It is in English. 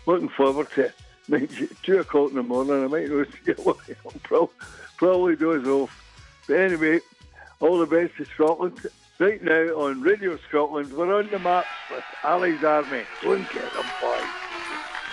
looking forward to it. 2 o'clock in the morning, I might not see it. I'll probably doze off. But anyway, all the best to Scotland. Right now on Radio Scotland, we're on the maps with Ali's Army. Go and get them, boys.